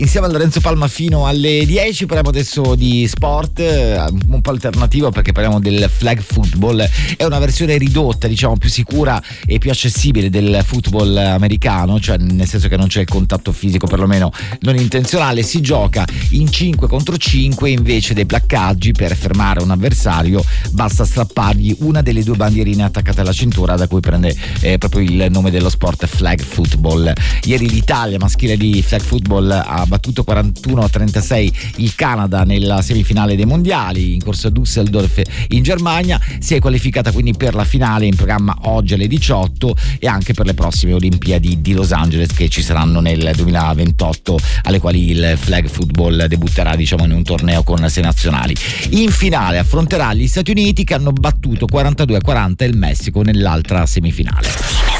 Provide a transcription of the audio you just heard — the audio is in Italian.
Insieme a Lorenzo Palma fino alle 10 parliamo adesso di sport, un po' alternativo perché parliamo del flag football. È una versione ridotta, diciamo più sicura e più accessibile del football americano, cioè nel senso che non c'è il contatto fisico, perlomeno non intenzionale. Si gioca in 5 contro 5 invece dei placcaggi. Per fermare un avversario basta strappargli una delle due bandierine attaccate alla cintura, da cui prende proprio il nome dello sport flag football. Ieri l'Italia maschile di flag football ha battuto 41-36 il Canada nella semifinale dei mondiali in corso a Düsseldorf in Germania. Si è qualificata quindi per la finale in programma oggi alle 18 e anche per le prossime Olimpiadi di Los Angeles che ci saranno nel 2028, alle quali il flag football debutterà, diciamo, in un torneo con 6 nazionali. In finale affronterà gli Stati Uniti che hanno battuto 42-40 il Messico nell'altra semifinale.